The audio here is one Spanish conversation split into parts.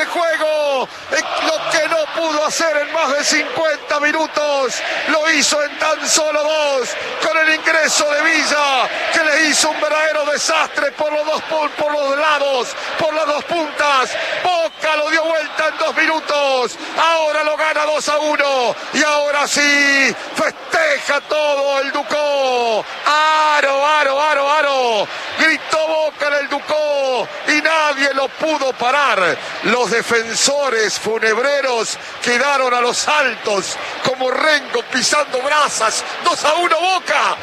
de juego. Lo que no pudo hacer en más de 50 minutos, lo hizo en tan solo 2, con el ingreso de Villa, que le hizo un verdadero desastre por los lados, por las dos puntas. Boca lo dio vuelta en 2 minutos, ahora lo gana 2-1, y ahora sí, festeja todo el Ducó. Aro, aro, aro, aro, gritó Boca en el Ducó, y nadie lo pudo parar. Los defensores funebreros quedaron a los altos, como Rengo pisando brasas. 2-1 Boca.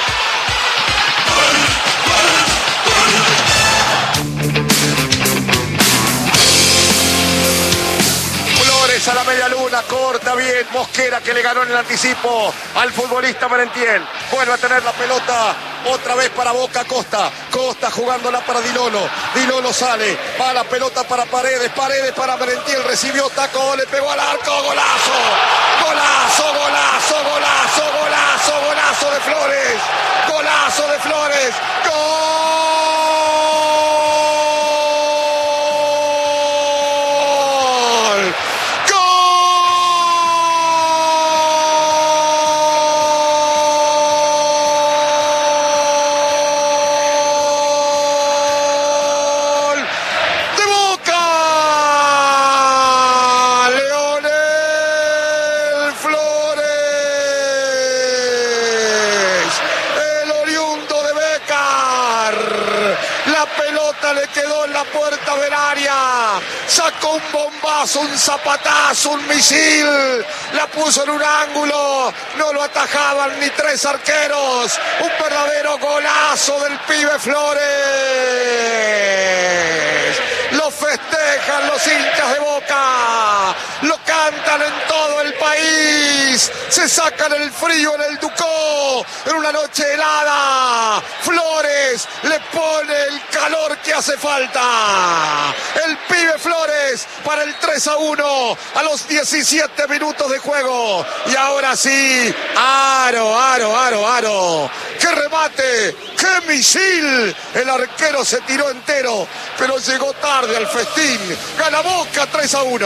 Flores a la media luna, corta bien. Mosquera, que le ganó en el anticipo al futbolista Merentiel. Vuelve a tener la pelota otra vez para Boca. Costa jugándola para Dilolo. Dilolo sale, va la pelota para Paredes para Merentiel. Recibió taco, le pegó al arco. Golazo, golazo, golazo, golazo, golazo, golazo de Flores. Golazo de Flores. Le quedó en la puerta del área, sacó un bombazo, un zapatazo, un misil, la puso en un ángulo, no lo atajaban ni 3 arqueros. Un verdadero golazo del pibe Flores. Lo festejan los hinchas de Boca, lo cantan en todo el país, se sacan el frío en el Ducó en una noche helada. Flores le pone el calor que hace falta. El pibe Flores para el 3-1 a los 17 minutos de juego. Y ahora sí, aro, aro, aro, aro. ¡Qué remate! ¡Qué misil! El arquero se tiró entero, pero llegó tarde al festín. Gana Boca 3-1.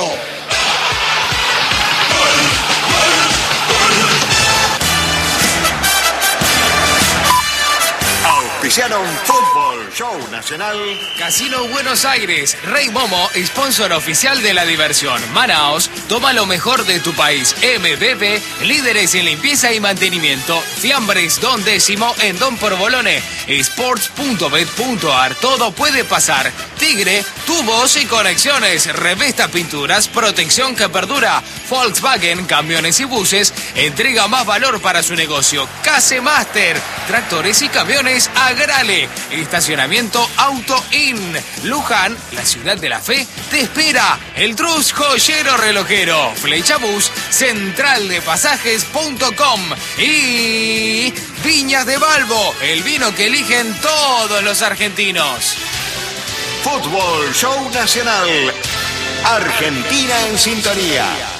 Auspiciaron Fútbol Show Nacional. Casino Buenos Aires, Rey Momo, sponsor oficial de la diversión. Manaos, toma lo mejor de tu país. MBB, líderes en limpieza y mantenimiento. Fiambres Don Décimo en Don Porbolone. Sports.bet.ar, todo puede pasar. Tigre, tubos y conexiones. Revesta Pinturas, protección que perdura. Volkswagen, camiones y buses, entrega más valor para su negocio. Case Master, tractores y camiones Agrale. Estacionamiento Auto In. Luján, la ciudad de la fe, te espera. El Trus Joyero Relojero. Flechabús, centraldepasajes.com. Y Viñas de Balbo, el vino que eligen todos los argentinos. Fútbol Show Nacional. Argentina en sintonía.